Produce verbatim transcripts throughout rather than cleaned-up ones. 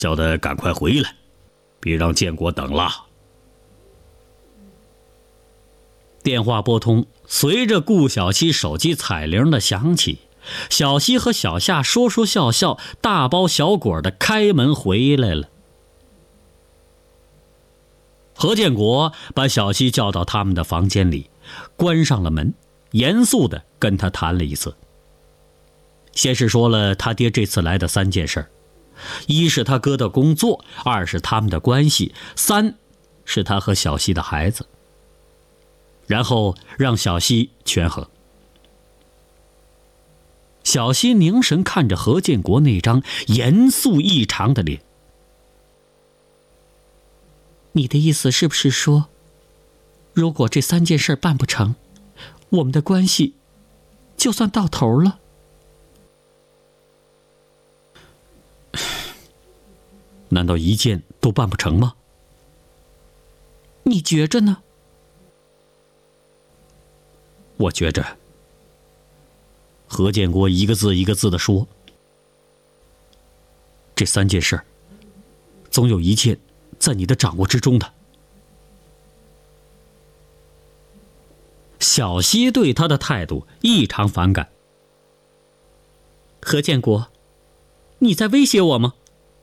叫他赶快回来，别让建国等了。电话拨通，随着顾小西手机彩铃的响起，小西和小夏说说笑笑，大包小裹的开门回来了。何建国把小西叫到他们的房间里，关上了门，严肃地跟他谈了一次。先是说了他爹这次来的三件事，一是他哥的工作，二是他们的关系，三是他和小西的孩子。然后让小西权衡。小西凝神看着何建国那张严肃异常的脸。你的意思是不是说，如果这三件事办不成，我们的关系就算到头了？难道一件都办不成吗？你觉着呢？我觉着。何建国一个字一个字地说，这三件事，总有一件在你的掌握之中的。小西对他的态度异常反感。何建国，你在威胁我吗？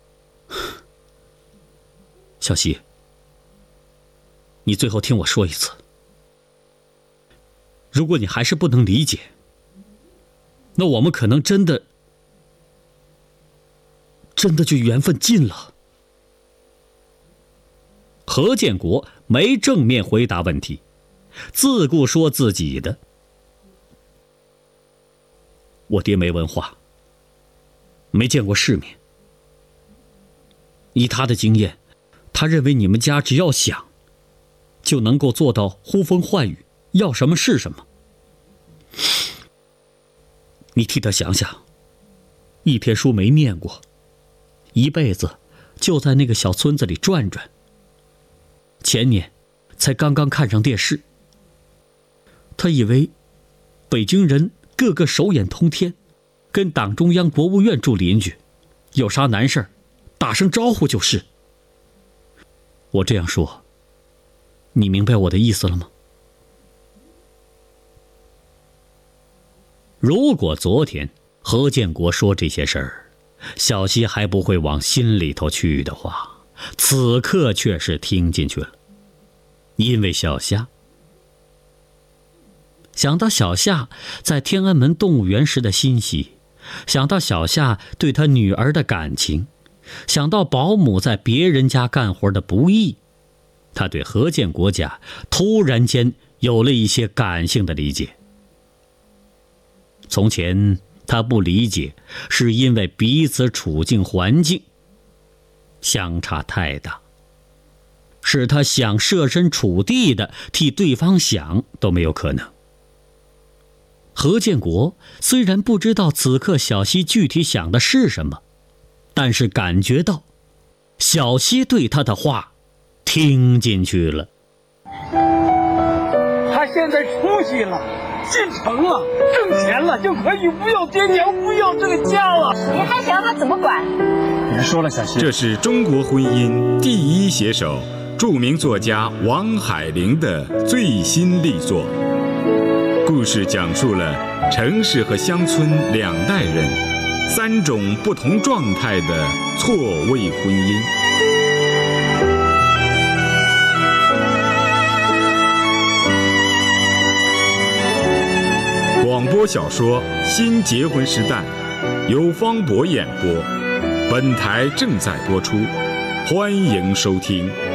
小西，你最后听我说一次，如果你还是不能理解，那我们可能真的真的就缘分尽了。何建国没正面回答问题，自顾说自己的。我爹没文化，没见过世面，以他的经验，他认为你们家只要想就能够做到呼风唤雨，要什么是什么。你替他想想，一天书没念过，一辈子就在那个小村子里转转，前年才刚刚看上电视。他以为北京人个个手眼通天，跟党中央国务院住邻居，有啥难事打声招呼就是。我这样说，你明白我的意思了吗？如果昨天何建国说这些事儿，小西还不会往心里头去的话，此刻却是听进去了。因为小夏，想到小夏在天安门动物园时的欣喜，想到小夏对他女儿的感情，想到保姆在别人家干活的不易，他对何建国家突然间有了一些感性的理解。从前他不理解，是因为彼此处境环境相差太大，使他想设身处地的替对方想都没有可能。何建国虽然不知道此刻小西具体想的是什么，但是感觉到小西对他的话听进去了。 他现在出息了，进城了，挣钱了，就可以不要爹娘，不要这个家了。 你还想他怎么管？ 别说了，小西。 这是中国婚姻第一写手、著名作家王海玲的最新力作。故事讲述了城市和乡村两代人三种不同状态的错位婚姻。广播小说《新结婚时代》由方博演播，本台正在播出，欢迎收听。